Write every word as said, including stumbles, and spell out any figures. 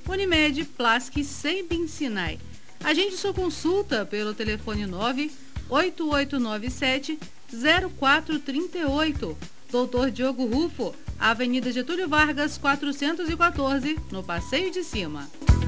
Unimed, Plasque, Seibin, Sinai. Agende sua consulta pelo telefone nove oito oito nove sete zero quatro três oito. doutor Diogo Rufo, Avenida Getúlio Vargas, quatrocentos e quatorze, no Passeio de Cima.